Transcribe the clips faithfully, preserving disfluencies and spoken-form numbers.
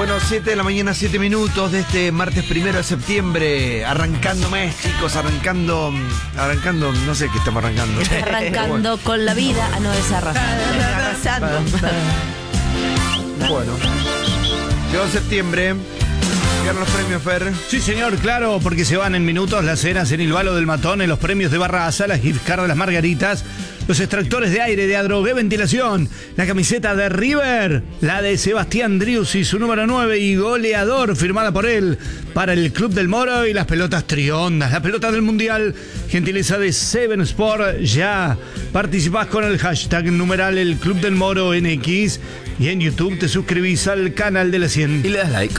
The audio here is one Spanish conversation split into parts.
Bueno, siete de la mañana, siete minutos de este martes primero de septiembre. Arrancando mes, chicos, arrancando, arrancando, no sé qué estamos arrancando. Arrancando bueno. con la vida, ah, no, es arrasando. Arrasando. Bueno, llegó septiembre. ¿Llegaron los premios, Fer? Sí, señor, claro, porque se van en minutos las cenas en el Balo del Matón, en los premios de Barraza, las gift cards de las Margaritas, los extractores de aire de Adrogué Ventilación, la camiseta de River, la de Sebastián Driussi, su número nueve y goleador, firmada por él, para el Club del Moro, y las pelotas triondas, la pelota del Mundial, gentileza de Seven Sport. Ya participás con el hashtag numeral el Club del Moro N X y en YouTube te suscribís al canal de la cien. Y le das like.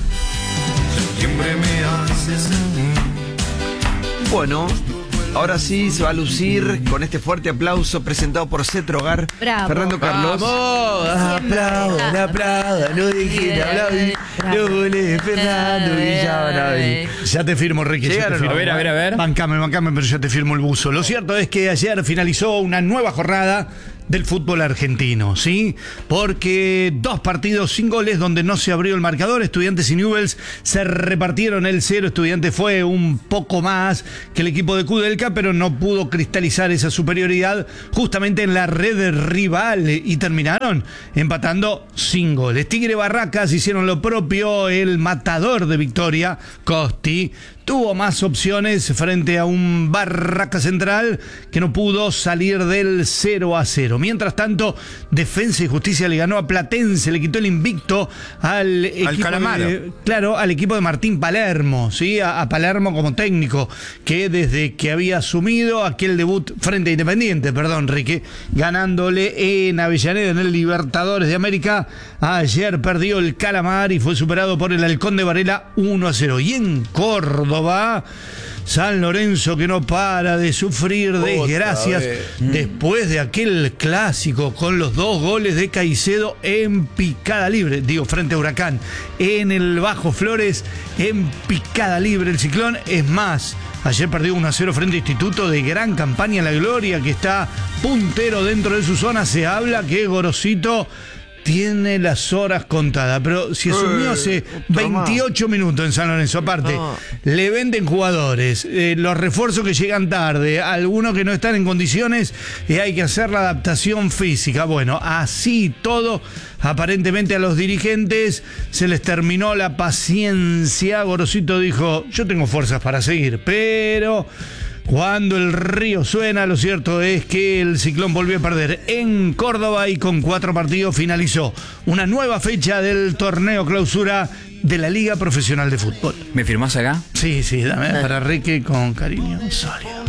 Bueno, ahora sí se va a lucir con este fuerte aplauso presentado por Cetrogar. Bravo. Fernando Carlos. ¡Vamos! Aplaudan, aplaudan, no dejen de aplaudir. Los goles de Fernando Villabanavi. Ya te firmo, Ricky. Ya te firmo. A ver, a ver, a ver. Bancame, bancame, pero ya te firmo el buzo. Lo cierto es que ayer finalizó una nueva jornada del fútbol argentino, ¿sí? Porque dos partidos sin goles donde no se abrió el marcador. Estudiantes y Newell's se repartieron el cero. Estudiantes fue un poco más que el equipo de Kudelka, pero no pudo cristalizar esa superioridad justamente en la red rival y terminaron empatando sin goles. Tigre Barracas hicieron lo propio. El matador de Victoria, Costi, tuvo más opciones frente a un Barraca Central que no pudo salir del cero a cero. Mientras tanto, Defensa y Justicia le ganó a Platense, le quitó el invicto al equipo Calamaro. de, claro, al equipo de Martín Palermo, ¿sí? A, a Palermo como técnico, que desde que había asumido aquel debut frente a Independiente, perdón, Rique, ganándole en Avellaneda en el Libertadores de América, ayer perdió el Calamar y fue superado por el Halcón de Varela uno a cero. Y en Córdoba, San Lorenzo, que no para de sufrir desgracias después de aquel clásico con los dos goles de Caicedo en picada libre, digo, frente a Huracán, en el Bajo Flores, en picada libre. El Ciclón, es más, ayer perdió uno a cero frente a Instituto, de gran campaña en la gloria, que está puntero dentro de su zona. Se habla que Gorosito tiene las horas contadas, pero si asumió hace veintiocho minutos en San Lorenzo. Aparte, no. Le venden jugadores, eh, los refuerzos que llegan tarde, algunos que no están en condiciones, y hay que hacer la adaptación física. Bueno, así todo, aparentemente a los dirigentes se les terminó la paciencia. Gorosito dijo: yo tengo fuerzas para seguir, pero cuando el río suena, lo cierto es que el Ciclón volvió a perder en Córdoba y con cuatro partidos finalizó una nueva fecha del torneo clausura de la Liga Profesional de Fútbol. ¿Me firmás acá? Sí, sí, dame para Ricky con cariño sólido.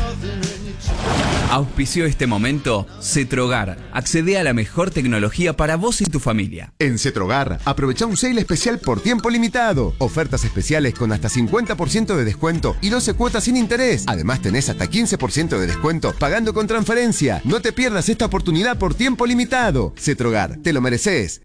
Auspició este momento Cetrogar. Accede a la mejor tecnología para vos y tu familia. En Cetrogar, aprovecha un sale especial por tiempo limitado. Ofertas especiales con hasta cincuenta por ciento de descuento y doce cuotas sin interés. Además tenés hasta quince por ciento de descuento pagando con transferencia. No te pierdas esta oportunidad por tiempo limitado. Cetrogar, te lo mereces.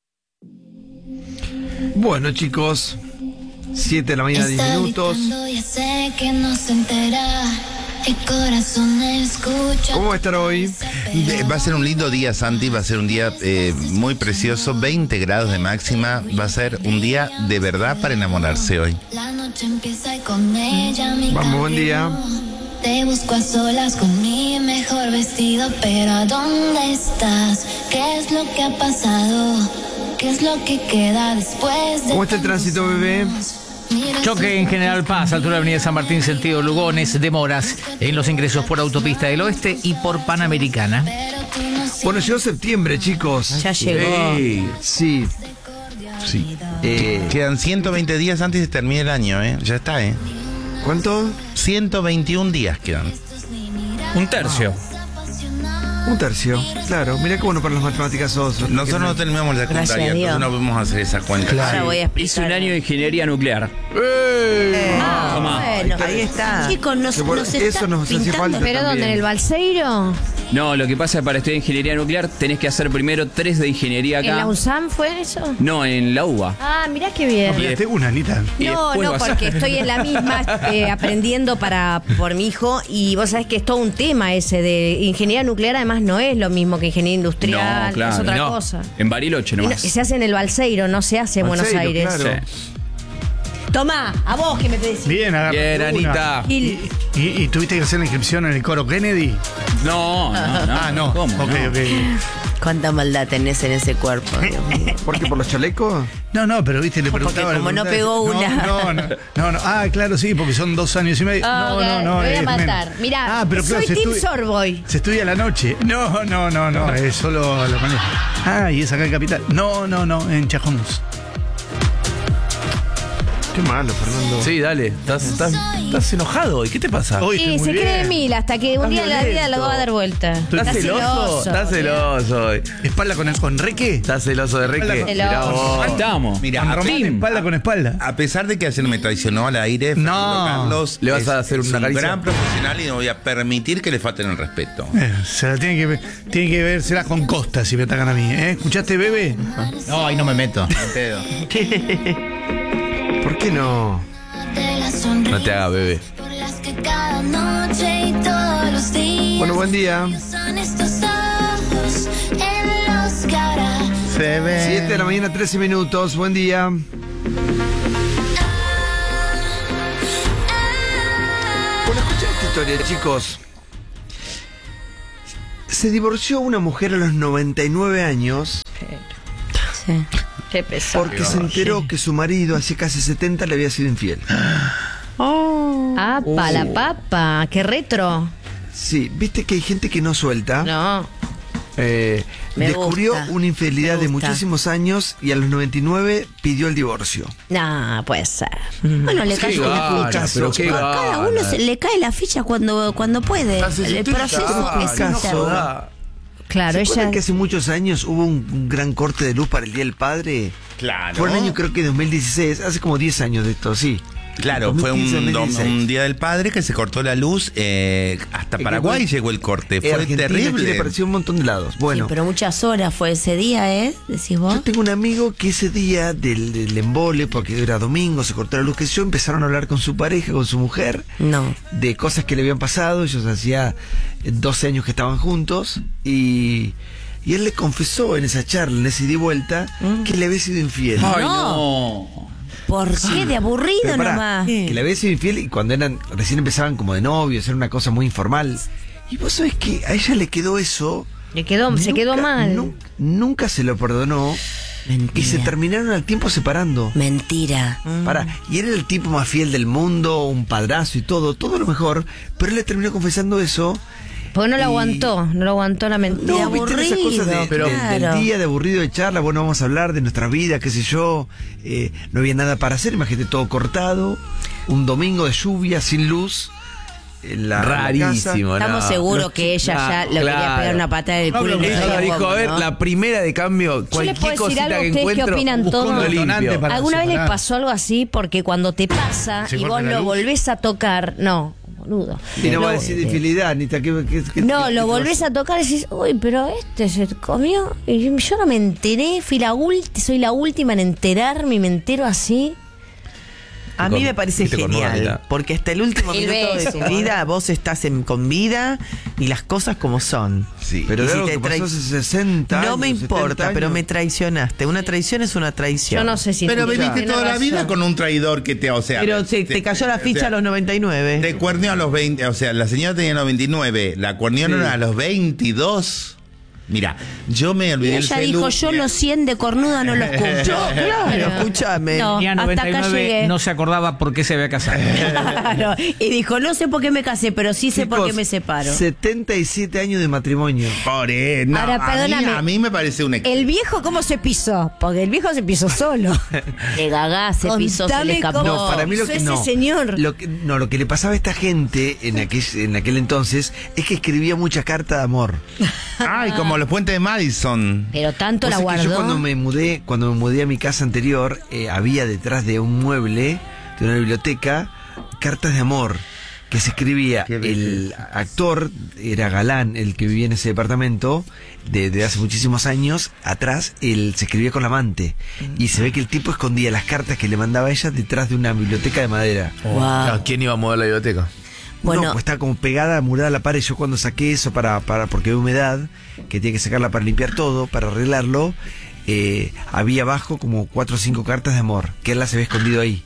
Bueno, chicos, siete de la mañana, diez minutos. Ya sé que no se entera. El corazón escucha. ¿Cómo va a estar hoy? De, va a ser un lindo día, Santi. Va a ser un día eh, muy precioso. veinte grados de máxima. Va a ser un día de verdad para enamorarse hoy. La noche empieza y con ella mi Vamos, buen día. Te busco a solas con mi mejor vestido, pero ¿a dónde estás? ¿Qué es lo que ha pasado? ¿Qué es lo que queda después de... ¿Cómo está el tránsito, bebé? Choque en General Paz, altura de Avenida San Martín, sentido Lugones, demoras en los ingresos por Autopista del Oeste y por Panamericana. Bueno, llegó septiembre, chicos. Ya llegó. Hey, sí. Sí. Eh, Quedan ciento veinte días antes de que termine el año, ¿eh? Ya está, ¿eh? ¿Cuánto? ciento veintiún días quedan. Un tercio. Un tercio, claro. Mirá qué bueno para las matemáticas sos. Nosotros no terminamos la Gracias secundaria, a Dios. entonces no podemos hacer esa cuenta. Ahora voy a explicar. Hice un año de ingeniería nuclear. ¡Eh! Ah, bueno, Ahí está. Chicos, nos, Que por nos eso está nos hacía pintando. falta. ¿Pero dónde? ¿En el Balseiro? No, lo que pasa es que para estudiar ingeniería nuclear tenés que hacer primero tres de ingeniería acá. ¿En la USAM fue eso? No, en la U B A. Ah, mirá qué bien. No, tengo una, Anita. Y No, después no, vas a- porque estoy en la misma eh, aprendiendo para por mi hijo y vos sabés que es todo un tema ese de ingeniería nuclear, además no es lo mismo que ingeniería industrial, No, claro, es otra no. cosa. En Bariloche Y, no- nomás. y se hace en el Balseiro, no se hace en Buenos Balseiro, Aires. claro. Sí. Tomá, a vos que me pedís. Bien, agarraste Bien, una. Anita. ¿Y, y, y tuviste que hacer la inscripción en el coro Kennedy? No, no, no. Ah, no. ¿Cómo? Ok, no? ok. Cuánta maldad tenés en ese cuerpo, Dios mío. ¿Por qué? ¿Por los chalecos? No, no, pero viste, le Porque preguntaba. le como no preguntaba- pegó una. No, no, no, no, no. Ah, claro, sí, porque son dos años y medio. Ah, no, ok, no, no. me voy a es matar. menos. Mirá, ah, pero claro, soy se Team estudia- Sorboy. Se estudia a la noche. No, no, no, no, es solo la mañana. Ah, y es acá en Capital. No, no, no, en Chajomús. Qué malo, Fernando. Sí, dale. Estás, estás, estás enojado. ¿Y qué te pasa? Hoy estoy Y muy se bien. cree mil hasta que un Estás día la vida violento. lo va a dar vuelta. ¿Estás celoso? Estás celoso hoy. ¿Espalda con, con Reque? ¿Estás celoso de Reque? Celoso. Mirá vos. Ahí estamos. Mira, Con a, Román, pesar- espalda con espalda. a pesar de que ayer me traicionó al aire, No. Fernando Carlos ¿Le vas es- a hacer es una un caricia? gran profesional y no voy a permitir que le falten el respeto. Eh, se la tiene que, ver- tiene que verselas con Costa si me atacan a mí. ¿eh? ¿Escuchaste, bebé? No, ahí no me meto. al pedo. ¿Por qué no? No te hagas, bebé. Por las que cada noche y todos los días. Bueno, buen día. Son estos ojos en los que ahora Se ve. siete de la mañana, trece minutos. Buen día. Bueno, escuchen esta historia, chicos. Se divorció una mujer a los noventa y nueve años Sí. Qué pesado. porque se enteró que su marido, hace casi setenta, le había sido infiel. Ah, pa' Oh. la papa, qué retro. Sí, viste que hay gente que no suelta. No. Eh, Me descubrió gusta, una infidelidad me de gusta. muchísimos años y a los noventa y nueve pidió el divorcio. No, puede ser. Bueno, le Qué cayó la gana, ficha. pero qué A cada gana. uno se le cae la ficha cuando, cuando puede. El proceso Ah, es caso. interno. Claro, ¿Se acuerdan ella. que hace muchos años hubo un, un gran corte de luz para el Día del Padre? Claro. Fue el año, creo que dos mil dieciséis, hace como diez años de esto, sí. Claro, fue un, dos mil quince, dom- dos mil dieciséis. un día del padre que se cortó la luz. eh, hasta Eh, Paraguay que fue- llegó el corte. Eh, Fue Argentina, terrible. Chile, pareció un montón de lados. Bueno, Sí, pero muchas horas fue ese día, ¿eh? Decís vos. yo tengo un amigo que ese día del, del embole, porque era domingo, se cortó la luz, que yo, empezaron a hablar con su pareja, con su mujer, No. de cosas que le habían pasado. Ellos hacía doce años que estaban juntos y, y él le confesó en esa charla, en ese ida y vuelta, que le había sido infiel. Ay, No. no. ¿Por qué? De aburrido Pero pará, nomás. que le había sido infiel y cuando eran recién empezaban como de novios, era una cosa muy informal. Y vos sabés que a ella le quedó eso. Le quedó, se nunca- quedó mal. nu- nunca se lo perdonó Mentira. y se terminaron al tiempo separando. Mentira. Pará, y era el tipo más fiel del mundo, un padrazo y todo, todo lo mejor, pero él le terminó confesando eso. Porque no lo Y- aguantó, no lo aguantó la mentira. No, viste esas aburrido. cosas de- pero, del- del día de aburrido de charla, bueno, vamos a hablar de nuestra vida, qué sé yo, eh, no había nada para hacer, imagínate todo cortado, un domingo de lluvia, sin luz, en la, en la casa. Rarísimo, ¿no? Estamos seguros Los que ella chi- ya ah, le quería claro. pegar una patada del No, culo. y pero no ella sabía Ella dijo, cómo, a ver, ¿no? la primera de cambio, Yo les puedo cualquier decir cosita algo a que ustedes que encuentro, opinan busco todo. lo Detonante limpio. para- ¿Alguna vez les separar. pasó algo así? Porque cuando te pasa Se y corta vos la lo luz. volvés a tocar, no, boludo. Y no va a Lo- decir de infidelidad, Anita, ¿qué, qué, qué- No, qué- lo qué volvés cosa? a tocar y decís, uy, pero este se comió. Y yo no me enteré, fui la ulti, soy la última en enterarme y me entero así. A mí me parece Viste con genial, Mónica. porque hasta el último El minuto beso. de tu vida vos estás en, con vida y las cosas como son. Sí. Pero Y de si algo te que pasó trai- hace sesenta No años, me setenta importa, pero años. me traicionaste. Una traición es una traición. Yo no sé si Pero escuchá. viviste Tiene toda la razón. vida con un traidor que te, o sea, Pero se, te cayó la ficha o sea, a los noventa y nueve. Te cuerneó a los veinte, o sea, la señora tenía los veintinueve, la cuernearon Sí. a los veintidós. Mira, yo me olvidé el Ella celu. dijo, yo los cien de cornuda no los cumplo. Claro, escúchame. No, Tenía hasta acá noventa y nueve, llegué. no se acordaba por qué se había casado. Claro. Y dijo, no sé por qué me casé, pero sí sé por qué Chicos, me separo. setenta y siete años de matrimonio. Por él, no, Ahora, a, mí, perdóname. a mí me parece un ex- El viejo, ¿cómo se pisó? Porque el viejo se pisó solo. De gagá, se pisó, se le Contame escapó. cómo- No, para mí lo Hizo que ese no. señor. Lo que, no, lo que le pasaba a esta gente en aquel, en aquel entonces es que escribía mucha carta de amor. Ay, como los puentes de Madison. Pero tanto Vos la sabés que guardó. yo cuando me mudé, cuando me mudé a mi casa anterior, eh, había detrás de un mueble, de una biblioteca, cartas de amor. que se escribía, el actor era Galán, el que vivía en ese departamento de, de hace muchísimos años atrás, él se escribía con la amante y se ve que el tipo escondía las cartas que le mandaba a ella detrás de una biblioteca de madera. Wow. Claro, ¿quién iba a mover la biblioteca? Bueno. No, pues está como pegada, murada a la pared. Yo cuando saqué eso para, para porque había humedad, que tiene que sacarla para limpiar todo, para arreglarlo, eh, había abajo como cuatro o cinco cartas de amor, que él las había escondido ahí.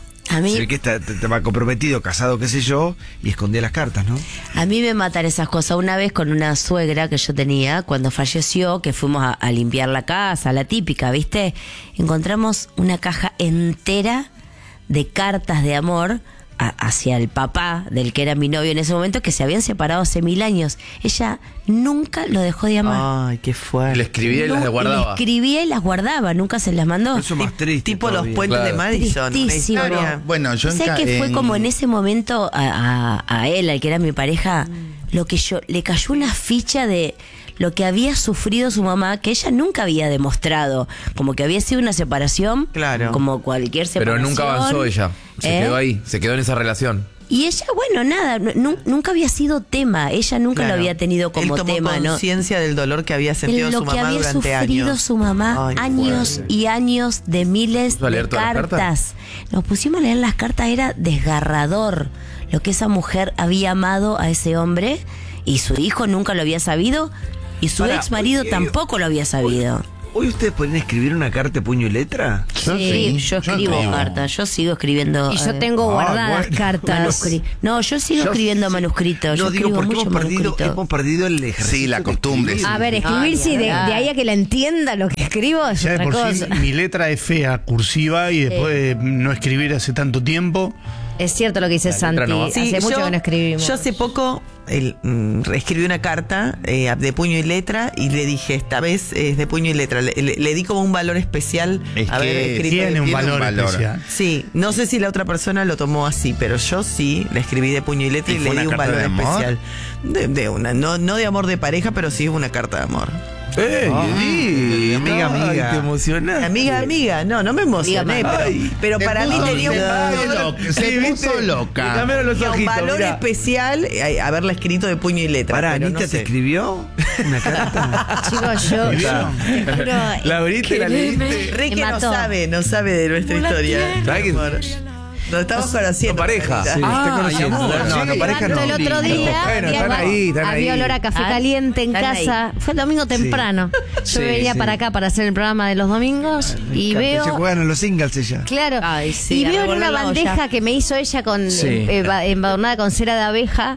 A mí, Se ve que está- estaba comprometido, casado, qué sé yo, y escondía las cartas, ¿no? a mí me matan esas cosas. Una vez con una suegra que yo tenía, cuando falleció, que fuimos a, a limpiar la casa, la típica, ¿viste? Encontramos una caja entera de cartas de amor a- hacia el papá del que era mi novio en ese momento, que se habían separado hace mil años. Ella nunca lo dejó de amar. Ay, qué fuerte. Le escribía y las Nu- guardaba. Le escribía y las guardaba, nunca se las mandó. Eso más triste. Tipo los todavía. puentes Claro. de Madison. Una Tristísimo. historia. Bueno, yo en sé ca- que fue en- como en ese momento a, a- a él, al que era mi pareja, lo que yo le cayó una ficha de lo que había sufrido su mamá, que ella nunca había demostrado, como que había sido una separación, Claro. como cualquier Pero separación. nunca avanzó ella. Se ¿Eh? quedó ahí, se quedó en esa relación. Y ella, bueno, nada, nu- nunca había sido tema, ella nunca Claro. lo había tenido como Él tomó tema, ¿no? conciencia del dolor que había sentido En lo su que mamá había durante sufrido años. su mamá, Ay, años fuerte. y años de miles ¿Puso a leer de todas las cartas. cartas? Nos pusimos a leer las cartas, era desgarrador lo que esa mujer había amado a ese hombre y su hijo nunca lo había sabido y su Pará, ex marido oye, tampoco lo había sabido. ¿Hoy ustedes pueden escribir una carta de puño y letra? Yo sí, yo yo escribo escribo. cartas, yo sigo escribiendo. Y yo eh, tengo Ah, guardadas bueno. cartas. manuscri- No, yo sigo Yo- escribiendo manuscritos. yo No, digo, escribo porque mucho hemos perdido, manuscrito. hemos perdido el ejercicio. Sí, la de costumbre. escribir. A ver, escribir, sí, de, de ahí a que la entienda lo que escribo es Ya de otra por sí cosa. mi letra es fea, cursiva, y después de no escribir hace tanto tiempo. Es cierto lo que dice La letra Santi. no va. Sí, Hace mucho yo- que no escribimos. Yo hace poco el, mm, escribí una carta eh, de puño y letra y le dije, esta vez es de puño y letra. Le, le- le di como un valor especial. Es haber que escrito- Tiene un tiene un valor valor. especial. Sí, no sé si la otra persona lo tomó así, pero yo sí le escribí de puño y letra ¿Y y, fue le una di un carta valor de amor? especial. De, de una, no, no de amor de pareja, pero sí una carta de amor. ¡Ey! Ay, amiga, amiga. Te emocionaste. Amiga, amiga, no, no me emocioné, Amiga, pero, pero Te para mí puso- tenía un se valor, puso- Se puso loca. tenía un valor especial eh, haberla escrito de puño y letra. Pará, pero Anita no te sé. escribió una carta. Chicos, yo. ¿Vieron? Pero, ¿La abriste, la leíste? Re Me que no mató. sabe, no sabe de nuestra historia. ¿Sabes que- Amor. Nos estamos conociendo. No pareja. Margarita. Sí, Ah, estoy conociendo. y amor, no, no, sí. pareja no. el otro día Bueno, había, están ahí, están había ahí. olor a café Ah, caliente en están casa. Fue el domingo temprano. Yo Sí, venía sí. para acá para hacer el programa de los domingos y Se veo. juegan en los singles ella. Claro, Ay, sí, y a veo en revolver una la bandeja olla. que me hizo ella con Sí. eh, eba- embadurnada con cera de abeja.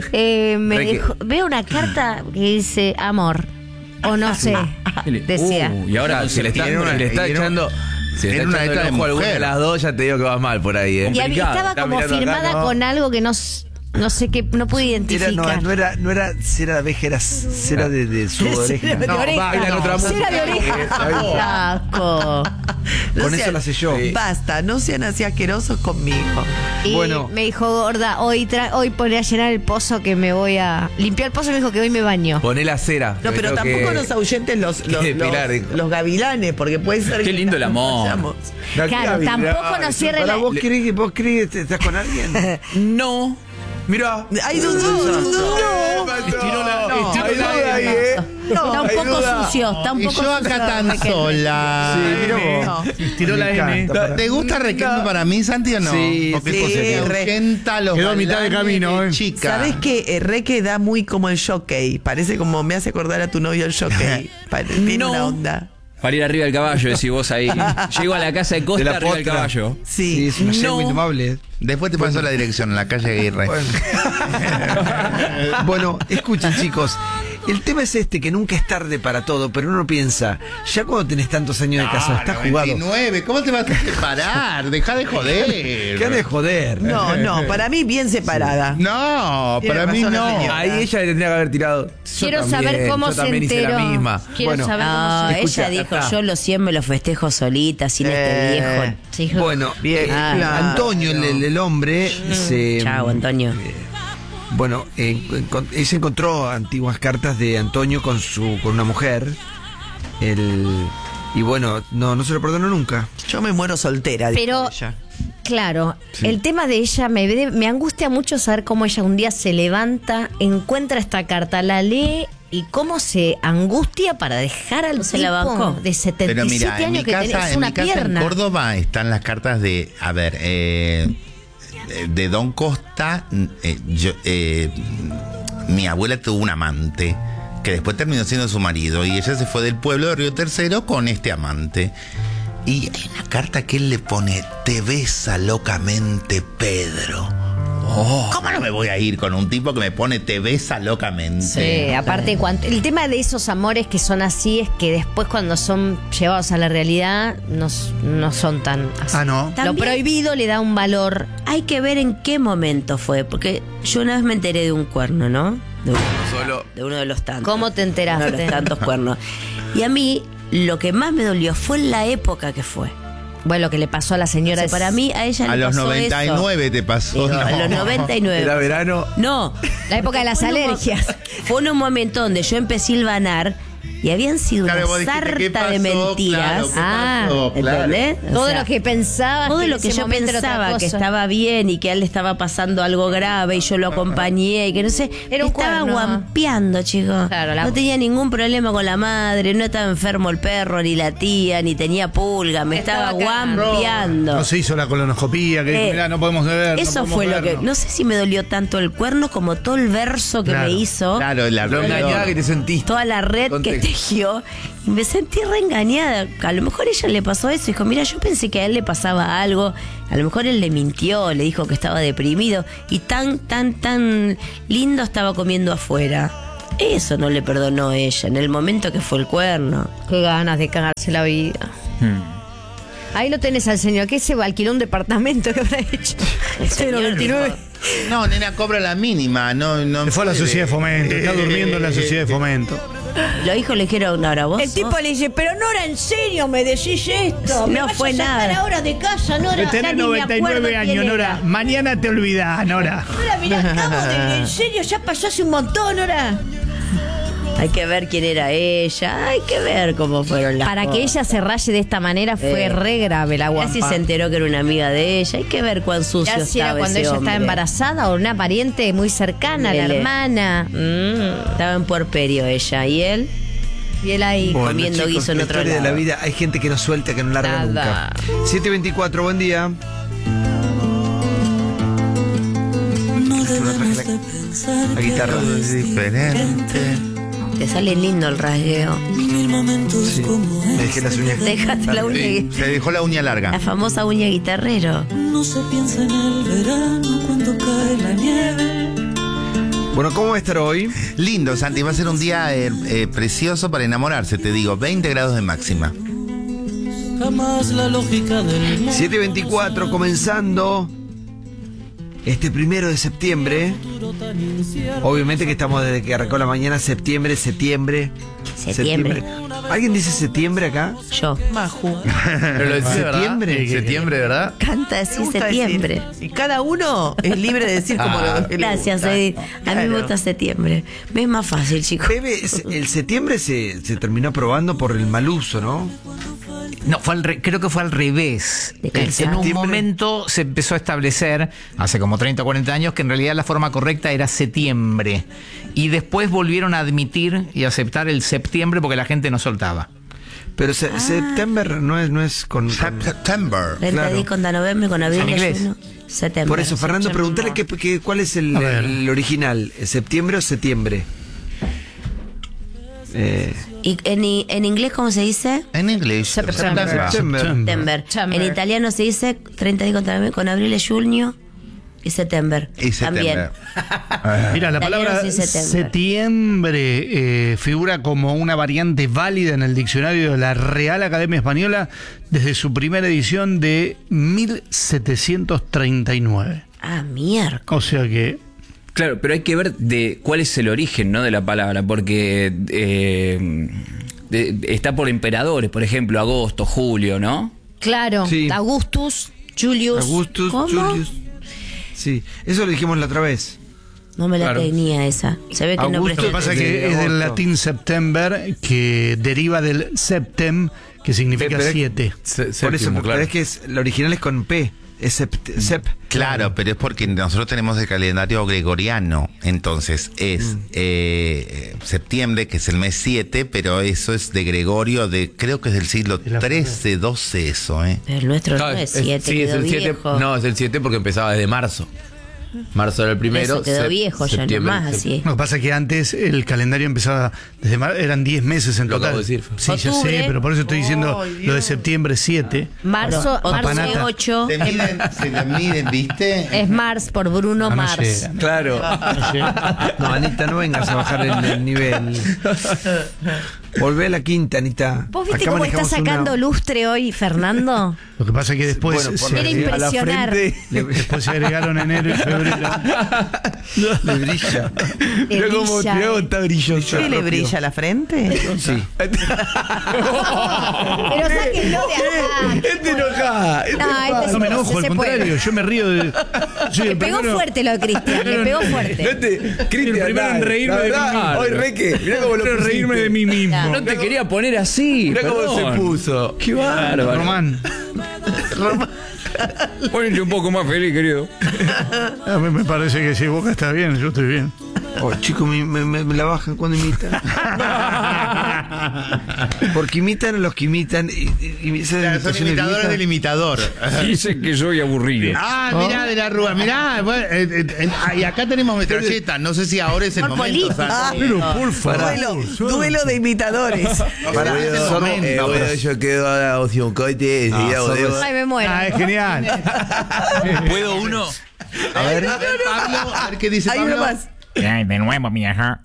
eh, me Re que- dejó- veo una carta que dice amor. O no sé, decía. Uh, y ahora Claro, si le está, Era una- si le está era- echando. Si le era está una echando letra el de ojo a alguna de mujer. las dos, ya te digo que va mal por ahí, ¿eh? Y había- complicado. estaba Está como mirando acá, firmada ¿no? con algo que no, s- no sé qué, no pude Era, identificar. no, no era, no era cera de abeja, era cera de, de su oreja. de No, oreja. bailan otra Cera música. de oreja. Qué asco. No Con sean- eso la selló. Sí. Basta, no sean así asquerosos conmigo. Y Bueno. me dijo, gorda, hoy tra hoy poné a llenar el pozo que me voy a limpiar el pozo. Me dijo que hoy me baño. Poné la cera. No, pero Creo tampoco que- nos ahuyenten los, los, que los, Pilar dijo. los gavilanes, porque puede ser Qué que lindo el amor. vayamos. Claro, tampoco nos cierre Pará, la. ¿vos crees que vos crees que estás con alguien? No. Mirá. Ay, dudó, dudó. Estiró la. No, estiró hay la duda ahí, ¿eh? Está un hay poco duda. sucio, está un Y poco yo sucio. acá tan sola. Sí, mira vos. Tiró la Me N. encanta, pará. ¿Te gusta Requiem para mí, Santi, o no? Sí, Porque sí, se re- ahuyenta los Quedó a mitad de bailanes camino, de eh. chica. ¿Sabes qué? Eh, Reque da muy como el jockey. Parece como me hace acordar a tu novio el jockey. Pare- Tiene No. una onda. Para ir arriba del caballo, decís vos ahí. Llego a la casa de Costa De la arriba del potra. caballo. Sí, Sí. es una yegua No. indomable. Después te paso la dirección en la calle Aguirre. Bueno. Bueno, escuchen chicos, el tema es este, que nunca es tarde para todo, pero uno piensa, ya cuando tenés tantos años de casa, estás jugado. veintinueve, ¿cómo te vas a separar? Deja de joder. ¿Qué de joder? No, no, para mí bien separada. No, Tiene para mí razón la no. señora. Ahí ella le tendría que haber tirado. Yo Quiero también, saber cómo yo se también hice enteró. la misma. Quiero Bueno. saber cómo No, se Escucha, ella dijo, está. yo los cien me los festejo solita, sin Eh. este viejo. Sí, Bueno, Bien, Ah, claro. Antonio, el, el- el hombre, se... Chao, Antonio. Bueno, en- en- ella encontró antiguas cartas de Antonio con su con una mujer. El, y bueno, no, no se lo perdonó nunca. Yo me muero soltera. dijo Pero- ella. Claro, Sí. el tema de ella me, de- me angustia mucho saber cómo ella un día se levanta, encuentra esta carta, la lee y cómo se angustia para dejar al Se la tipo bancó. de setenta Pero y mira, siete en mi años que casa, tenés en una mi casa en pierna. Córdoba están las cartas de, a ver, eh, de Don Costa. eh, yo, eh, mi abuela tuvo un amante que después terminó siendo su marido y ella se fue del pueblo de Río Tercero con este amante. Y hay una carta que él le pone: te besa locamente Pedro. Oh, ¿cómo no me voy a ir con un tipo que me pone te besa locamente? Sí, aparte, cuando, el tema de esos amores que son así es que después cuando son llevados a la realidad no, s- no son tan así. Ah, no. Lo También- prohibido le da un valor. Hay que ver en qué momento fue, porque yo una vez me enteré de un cuerno, ¿no? De uno, Solo. de uno de los tantos. ¿Cómo te Uno de enteraste? los tantos cuernos. Y a mí, lo que más me dolió fue la época que fue. Bueno, lo que le pasó a la O señora sea, es- para mí, a ella A le los pasó noventa y nueve eso. te pasó. Digo, a no. los noventa y nueve. Era verano. No. la época de las Fue en un mo- alergias. Fue en un momento donde yo empecé a hilvanar y habían sido Claro, una vos dijiste, ¿qué sarta de pasó? mentiras. Claro, ¿qué Ah, pasó? Claro. ¿Entendés? O Todo sea, lo que pensaba. todo lo que yo pensaba que estaba bien y que a él le estaba pasando algo grave y yo lo acompañé y que no sé, Era un estaba cuerno. guampeando, chicos. Claro, la- No tenía ningún problema con la madre, no estaba enfermo el perro, ni la tía, ni tenía pulga, me estaba, Estaba cagando. guampeando. No se hizo la colonoscopía, que dijo, Eh, mirá, no podemos ver. no Eso podemos fue lo que. vernos. No sé si me dolió tanto el cuerno como todo el verso que Claro, me hizo. Claro, la Lo engañada que te sentiste. Toda la red Contexto. que tejió y me sentí reengañada. A lo mejor ella le pasó eso. Dijo, mira, yo pensé que a él le pasaba algo. A lo mejor él le mintió, le dijo que estaba deprimido y tan, tan, tan lindo estaba comiendo afuera. Eso no le perdonó ella en el momento que fue el cuerno. Qué ganas de cagarse la vida. Ahí lo tenés al señor, que se alquiló un departamento que habrá hecho. El señor veintinueve. No, nena, cobra la mínima. No, no Se fue a la puede. sociedad de fomento, está durmiendo en la sociedad de fomento. Los hijos le dijeron, Nora, vos. El tipo sos- le dice, pero Nora, ¿en serio me decís esto? No ¿Me vas fue a sacar nada. ahora de casa, Nora? Ya Tenés ni me noventa y nueve acuerdo años, quién Nora. era. Mañana te olvidás, Nora. Nora, mirá, acabo de... ¿En serio? Ya pasó hace un montón, Nora. Hay que ver quién era ella, hay que ver cómo fueron las Para que cosas. ella se raye de esta manera fue Eh. re grave la guapa. Casi se enteró que era una amiga de ella. Hay que ver cuán sucio Ya si era estaba cuando ese ella hombre. estaba embarazada o una pariente muy cercana, la Él, hermana. Mm, estaba en puerperio ella y él Y él ahí. Bueno, comiendo chicos, guiso en la otro historia de lado. la vida. Hay gente que no suelta, que no larga Nada. nunca. siete veinticuatro, buen día. La guitarra. Todo es diferente. Te sale lindo el rasgueo. Sí. Me dejé las uñas. Déjate la uña. Sí, se dejó la uña larga. La famosa uña guitarrero. No se piensa en el verano cuando cae la nieve. Bueno, ¿cómo va a estar hoy? Lindo, Santi, va a ser un día eh, eh, precioso para enamorarse, te digo, veinte grados de máxima. Jamás la lógica del mundo. siete veinticuatro, comenzando este primero de septiembre. Obviamente que estamos desde que arrancó la mañana, septiembre, septiembre. Septiembre. ¿Alguien dice septiembre acá? Yo. Maju. Pero lo decís, ¿verdad? ¿Septiembre? Septiembre, ¿verdad? Canta Me así gusta septiembre. decir. Y cada uno es libre de decir como Ah, lo que le Gracias, gusta. Edith. A mí me Claro. gusta septiembre. Me es más fácil, chicos. Bebe, es- el septiembre se, se terminó aprobando por el mal uso, ¿no? No, fue al re- creo que fue al revés. ¿De En, qué? en un ¿Septiembre? momento se empezó a establecer, hace como treinta o cuarenta años, que en realidad la forma correcta era septiembre. Y después volvieron a admitir y aceptar el septiembre porque la gente no soltaba. Pero se- Ah. septiembre no es, no es con... con- September. Renta Claro. di con noviembre, con abril, En inglés. ayuno, septiembre. Por eso, Fernando, Septiembre. pregúntale qué, qué- cuál es el, A ver. el original, ¿septiembre o septiembre? Eh, ¿Y en, i- en inglés cómo se dice? En inglés. September. September. September. En italiano se dice treinta di con, noviembre, con abril, junio y septiembre. Y También. septiembre. Mira, la Italiano palabra sí, septiembre. septiembre eh, figura como una variante válida en el diccionario de la Real Academia Española desde su primera edición de mil setecientos treinta y nueve. Ah, mierda. O sea que Claro, pero hay que ver de cuál es el origen, ¿no?, de la palabra, porque eh, de- está por emperadores, por ejemplo, agosto, julio, ¿no? Claro. Sí. Augustus, Julius. Augustus, ¿Cómo? Julius. Sí, eso lo dijimos la otra vez. No me la Claro. tenía esa. Se ve que no Augusto, lo presté que pasa es de que es del agosto. latín September, que deriva del septem, que significa Pero- siete. Por eso, pero es que es, la original es con P, es sept, sep. Claro, pero es porque nosotros tenemos el calendario gregoriano, entonces es Mm. eh, septiembre, que es el mes siete, pero eso es de Gregorio, de creo que es del siglo trece, doce eso, ¿eh? Pero el nuestro no, No, es es- siete, sí, es quedó el siete. viejo. No, es el siete porque empezaba desde marzo. Marzo era el primero. Eso quedó sep- viejo ya, no septiembre, más sep- así. Lo que pasa es que antes el calendario empezaba desde mar- eran diez meses en Lo total. acabo de decir. Sí, ya Octubre. sé, pero por eso estoy diciendo lo de septiembre siete. Marzo, Otro marzo Papanata. ocho. Se miden, se la miden, ¿viste? Es Mars por Bruno Ah, no Mars. llega. Claro. No, Anita, no vengas a bajar el, el nivel. Volvé a la quinta, Anita. ¿Vos viste Acá cómo está manejamos sacando una- lustre hoy, Fernando? Lo que pasa es que después, Bueno, por se, la- Era a la impresionar. frente le, después se agregaron enero y febrero. le brilla. Le Mirá cómo, brilla. mirá cómo está brilloso. ¿Qué le brilla la frente? Sí. Pero sáquenlo de acá. Este enojada. Este No, este No me enojo, se al contrario, puede. yo me río de. Soy Le el pegó primero- fuerte lo de Cristian, le pegó fuerte. No te, Cristian, El primero en dale, reírme la de mí verdad, mismo. Hoy reque, mirá cómo lo Quiero pusiste. reírme de mí mismo. No te quería poner así. Mirá cómo perdón. se puso. Qué bárbaro. Román, Ponete un poco más feliz, querido. a mí me parece que si Boca está bien, yo estoy bien. Oh, chicos, me, me- me- me la bajan cuando imitan. Porque imitan a los que imitan. Y, y, y esas Son imitaciones imitadores viejas. del imitador. Dice que soy aburrido. Ah, mirá de la Rúa, mirá. Bueno, eh, eh, eh, ah, y acá tenemos metralleta. No sé si ahora es el Por momento. político. ¿sabes? Pero por favor. Duelo, duelo de imitadores. Pará, Bueno, es el eh, momento. bueno, yo quedo ahora hacia un cohete, enseguida volvemos. Ay, me muero. Ah, es genial. ¿Puedo uno? A ver, a ver, Pablo, a ver qué dice Hay Pablo. uno más. Ay, de nuevo, mi hija.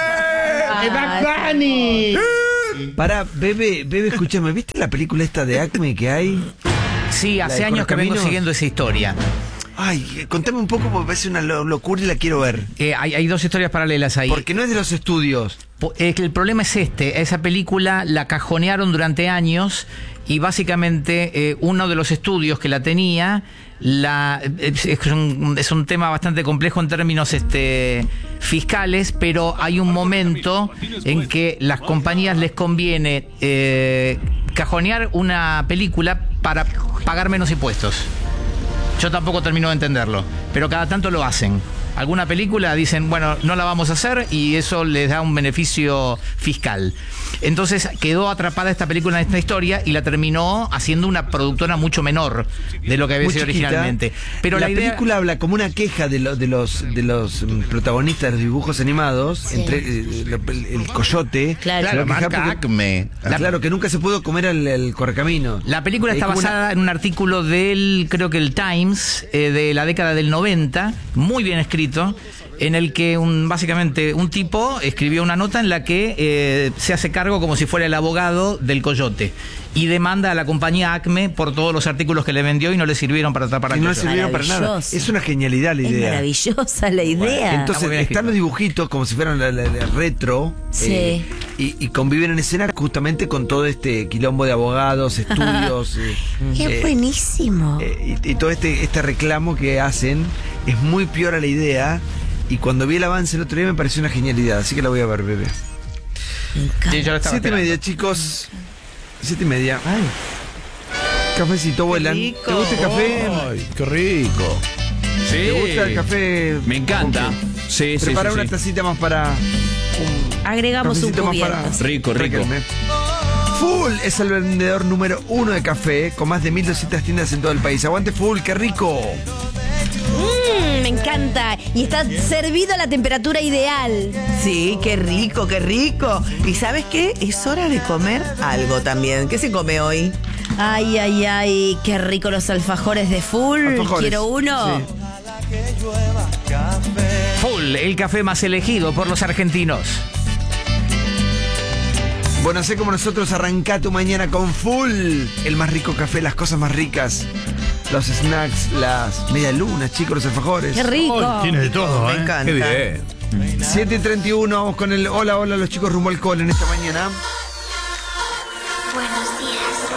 Pará, bebé, bebé, escúchame, ¿viste la película esta de Acme que hay? Sí, hace de años que vengo Correcaminos. siguiendo esa historia. Ay, eh, contame un poco porque parece una lo- locura y la quiero ver. Eh, hay, hay dos historias paralelas ahí. Porque no es de los estudios. Po- eh, que el problema es este, esa película la cajonearon durante años y básicamente eh, uno de los estudios que la tenía, la, es, es un, es un tema bastante complejo en términos este, fiscales, pero hay un momento en que las compañías les conviene eh, cajonear una película para pagar menos impuestos. Yo tampoco termino de entenderlo, pero cada tanto lo hacen. Alguna película dicen, bueno, no la vamos a hacer y eso les da un beneficio fiscal. Entonces quedó atrapada esta película en esta historia y la terminó haciendo una productora mucho menor de lo que había Muy sido chiquita. originalmente. Pero la, la, idea... película habla como una queja de, lo- de los de los mm, protagonistas de los dibujos animados, Sí. entre eh, lo- el, el coyote. Claro. Claro, Se va a quejar marca porque- Acme. Ah, claro, que nunca se pudo comer al, al correcamino. La película Es está como una- basada en un artículo del, creo que el Times, eh, de la década del noventa, muy bien escrito, en el que un, básicamente un tipo escribió una nota en la que eh, se hace cargo como si fuera el abogado del coyote y demanda a la compañía Acme por todos los artículos que le vendió y no le sirvieron para tapar al Y no coyote. sirvieron para nada. Maravilloso. Es una genialidad la Es idea. maravillosa la idea. Entonces muy bien están escrito. los dibujitos como si fueran la, la- la retro Sí. eh, y, y conviven en escena justamente con todo este quilombo de abogados, estudios eh, Qué eh, buenísimo. eh, y, y todo este este reclamo que hacen. Es muy piora la idea y cuando vi el avance el otro día me pareció una genialidad, así que la voy a ver, bebé. Me encanta. Sí, yo lo estaba Siete y esperando. media, chicos. Siete y media. Cafecito, vuelan. rico. ¿Te gusta el café? Ay, qué rico. Sí. ¿Te gusta el café? Me encanta. Sí, sí, Prepara sí, una sí. tacita más para un Agregamos un cafecito más cubierto. para- Rico, rico. Réquenme. Full es el vendedor número uno de café con más de mil doscientas tiendas en todo el país. Aguante Full, qué rico. Mm, me encanta. Y está servido a la temperatura ideal. Sí, qué rico, qué rico. ¿Y sabes qué? Es hora de comer algo también. ¿Qué se come hoy? Ay, ay, ay, qué rico los alfajores de Full. Alfajores. Quiero uno. Sí. Full, el café más elegido por los argentinos. Bueno, sé como nosotros, arranca tu mañana con Full. El más rico café, las cosas más ricas. Los snacks, las medialunas, chicos, los alfajores. Qué rico. Hoy tiene de todo, Me ¿eh? encanta. Qué bien. siete y treinta y uno, vamos con el hola, hola, los chicos rumbo al cole en esta mañana. Buenos días.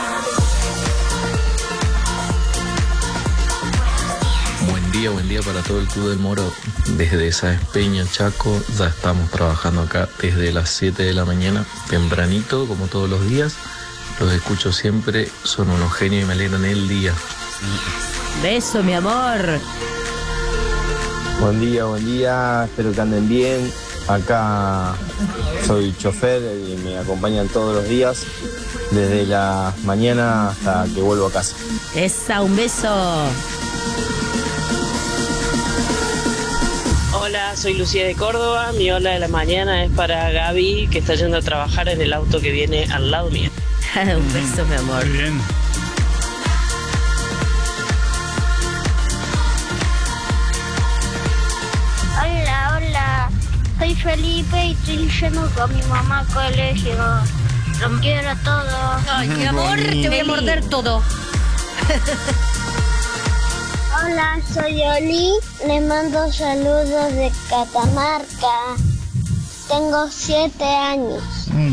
Buen día, buen día para todo el Club del Moro. Desde Sáenz Peña, Chaco, ya estamos trabajando acá desde las siete de la mañana, tempranito, como todos los días. los escucho siempre, son unos genios y me alegran el día. Beso, mi amor. Buen día, buen día, espero que anden bien. Acá soy chofer y me acompañan todos los días, desde la mañana hasta que vuelvo a casa. Esa, un beso. Hola, soy Lucía de Córdoba. Mi hola de la mañana es para Gaby, que está yendo a trabajar en el auto que viene al lado mío. Un beso, mi amor. Muy bien. Hola, hola. Soy Felipe y estoy yendo con mi mamá al colegio. Los quiero a todos. Ay, qué amor, te voy a morder todo. Hola, soy Oli. Le mando saludos de Catamarca. Tengo siete años.